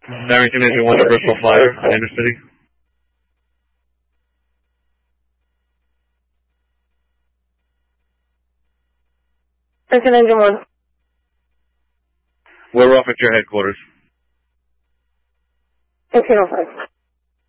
Barrington Engine 1 to Bristol Flyer on Intercity. Barrington Engine 1. We're off at your headquarters. 1805.